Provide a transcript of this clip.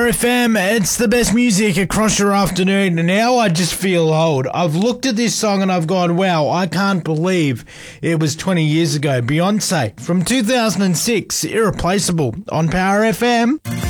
Power FM, it's the best music across your afternoon, and now I just feel old. I've looked at this song and I've gone, wow, I can't believe it was 20 years ago. Beyonce from 2006, Irreplaceable on Power FM.